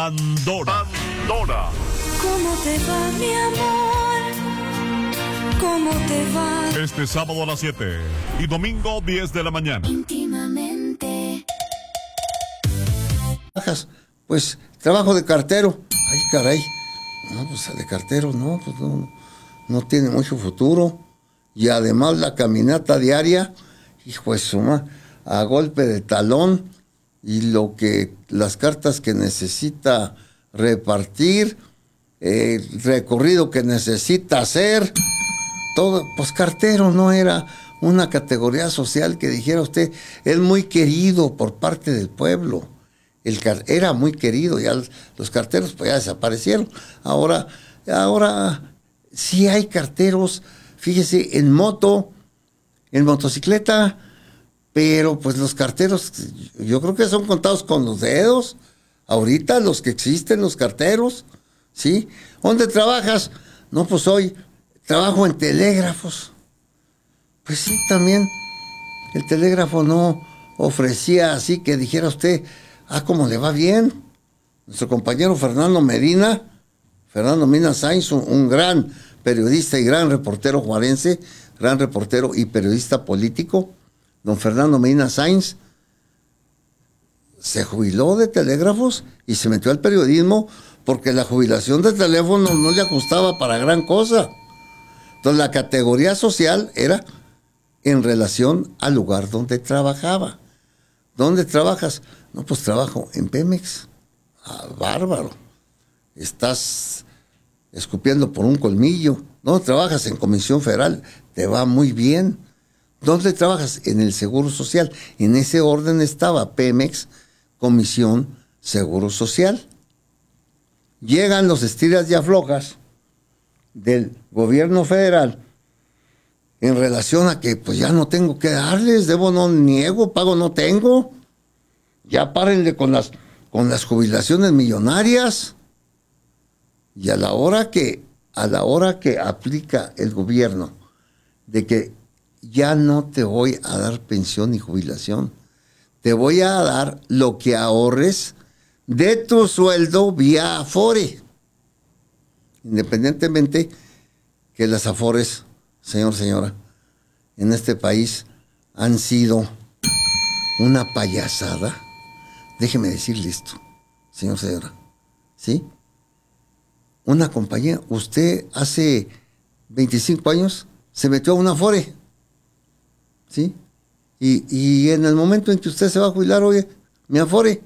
Pandora. ¿Cómo te va, mi amor? ¿Cómo te va? Este sábado a las 7 y domingo 10 de la mañana. Íntimamente. Pues trabajo de cartero. Ay, caray. No, pues de cartero no, pues no tiene mucho futuro. Y además la caminata diaria, hijo de suma, a golpe de talón, y las cartas que necesita repartir, el recorrido que necesita hacer, todo, pues cartero no era una categoría social que dijera usted, es muy querido por parte del pueblo. Era muy querido, ya los carteros pues ya desaparecieron. Ahora sí hay carteros, fíjese, en motocicleta, pero pues los carteros, yo creo que son contados con los dedos. Ahorita los que existen, los carteros, ¿sí? ¿Dónde trabajas? No, pues hoy trabajo en telégrafos. Pues sí, también el telégrafo no ofrecía así que dijera usted, ¿cómo le va bien? Nuestro compañero Fernando Medina Sainz, un gran periodista y gran reportero juarense, gran reportero y periodista político, don Fernando Medina Sainz, se jubiló de telégrafos y se metió al periodismo porque la jubilación de teléfono no le ajustaba para gran cosa. Entonces la categoría social era en relación al lugar donde trabajaba. ¿Dónde trabajas? No, pues trabajo en Pemex. Bárbaro. Estás escupiendo por un colmillo. ¿Dónde trabajas? En Comisión Federal. Te va muy bien. ¿Dónde trabajas? En el Seguro Social. En ese orden estaba Pemex, Comisión Seguro Social. Llegan los estiras y aflojas del gobierno federal en relación a que pues ya no tengo que darles, debo no niego, pago no tengo. Ya párenle con las jubilaciones millonarias. Y a la hora que aplica el gobierno de que ya no te voy a dar pensión ni jubilación, te voy a dar lo que ahorres de tu sueldo vía Afore. Independientemente que las Afores, señora, en este país han sido una payasada. Déjeme decirle esto, señora, ¿sí? Una compañía, usted hace 25 años se metió a una Afore, ¿sí? Y en el momento en que usted se va a jubilar, oye, mi Afore,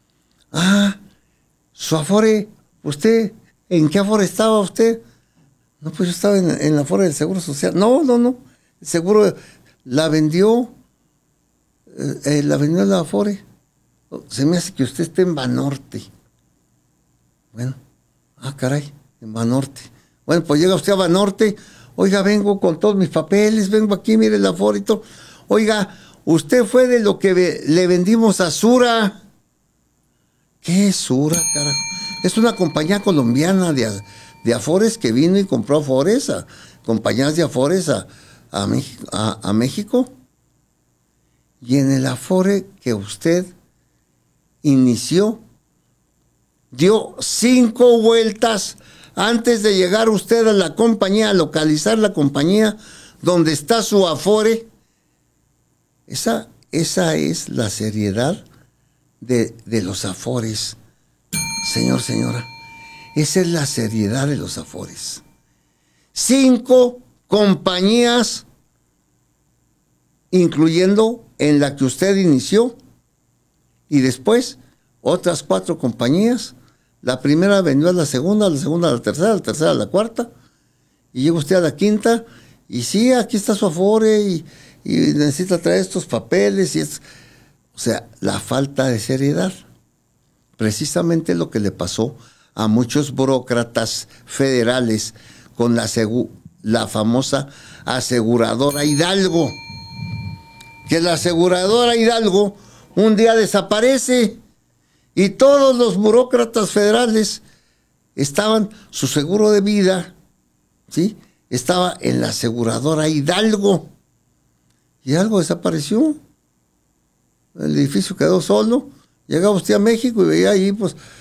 su Afore, ¿usted en qué Afore estaba usted? No, pues yo estaba en la Afore del Seguro Social. No, el seguro la vendió la Afore. Se me hace que usted esté en Banorte. Bueno, caray, en Banorte. Bueno, pues llega usted a Banorte, oiga, vengo con todos mis papeles, vengo aquí, mire la Afore y todo. Oiga, usted fue de lo que le vendimos a Sura. ¿Qué es Sura, carajo? Es una compañía colombiana de Afores que vino y compró Afores, compañías de Afores a México. Y en el Afore que usted inició, dio 5 vueltas antes de llegar usted a la compañía, a localizar la compañía donde está su Afore. Esa es la seriedad de los Afores, señora. Esa es la seriedad de los Afores. 5 compañías, incluyendo en la que usted inició, y después otras 4 compañías. La primera vendió a la segunda a la tercera a la cuarta, y llega usted a la quinta, y sí, aquí está su Afore, y necesita traer estos papeles, o sea, la falta de seriedad. Precisamente lo que le pasó a muchos burócratas federales con la famosa aseguradora Hidalgo. Que la aseguradora Hidalgo un día desaparece y todos los burócratas federales su seguro de vida, ¿sí? Estaba en la aseguradora Hidalgo. Y algo desapareció. El edificio quedó solo. Llegaba usted a México y veía ahí, pues,